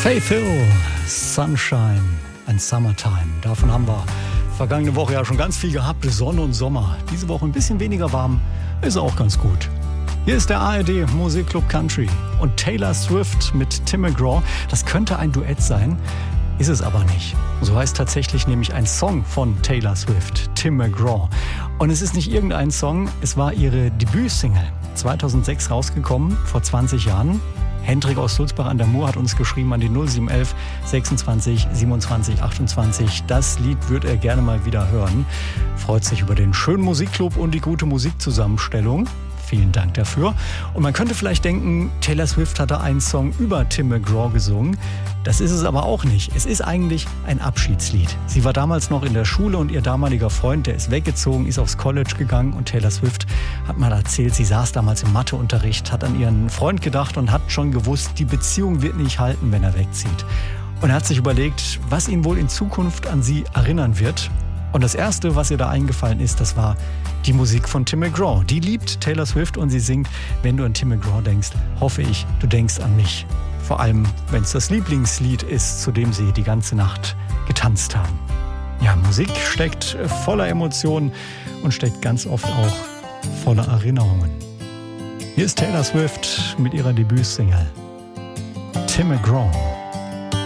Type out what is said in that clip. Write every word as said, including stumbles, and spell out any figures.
Faith Hill, Sunshine and Summertime. Davon haben wir vergangene Woche ja schon ganz viel gehabt. Sonne und Sommer. Diese Woche ein bisschen weniger warm. Ist auch ganz gut. Hier ist der A R D Musikclub Country und Taylor Swift mit Tim McGraw. Das könnte ein Duett sein, ist es aber nicht. So heißt tatsächlich nämlich ein Song von Taylor Swift, Tim McGraw. Und es ist nicht irgendein Song, es war ihre Debütsingle. zweitausendsechs rausgekommen, vor zwanzig Jahren. Hendrik aus Sulzbach an der Mur hat uns geschrieben an die null sieben eins eins sechsundzwanzig siebenundzwanzig achtundzwanzig. Das Lied würde er gerne mal wieder hören. Freut sich über den schönen Musikclub und die gute Musikzusammenstellung. Vielen Dank dafür. Und man könnte vielleicht denken, Taylor Swift hat da einen Song über Tim McGraw gesungen. Das ist es aber auch nicht. Es ist eigentlich ein Abschiedslied. Sie war damals noch in der Schule und ihr damaliger Freund, der ist weggezogen, ist aufs College gegangen und Taylor Swift hat mal erzählt, sie saß damals im Matheunterricht, hat an ihren Freund gedacht und hat schon gewusst, die Beziehung wird nicht halten, wenn er wegzieht. Und er hat sich überlegt, was ihn wohl in Zukunft an sie erinnern wird. Und das Erste, was ihr da eingefallen ist, das war die Musik von Tim McGraw. Die liebt Taylor Swift und sie singt, wenn du an Tim McGraw denkst, hoffe ich, du denkst an mich. Vor allem, wenn es das Lieblingslied ist, zu dem sie die ganze Nacht getanzt haben. Ja, Musik steckt voller Emotionen und steckt ganz oft auch voller Erinnerungen. Hier ist Taylor Swift mit ihrer Debütsingle Tim McGraw.